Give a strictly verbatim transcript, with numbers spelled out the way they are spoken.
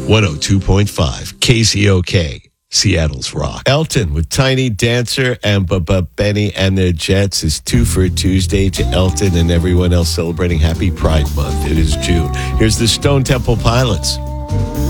one oh two point five K C O K. Seattle's Rock. Elton with Tiny Dancer and Bubba Benny and their Jets is two for a Tuesday to Elton and everyone else celebrating Happy Pride Month. It is June. Here's the Stone Temple Pilots.